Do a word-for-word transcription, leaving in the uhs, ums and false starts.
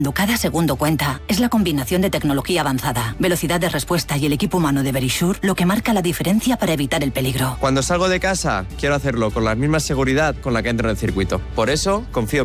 Cada segundo cuenta. Es la combinación de tecnología avanzada, velocidad de respuesta y el equipo humano de Verisure lo que marca la diferencia para evitar el peligro. Cuando salgo de casa, quiero hacerlo con la misma seguridad con la que entro en el circuito. Por eso, confío en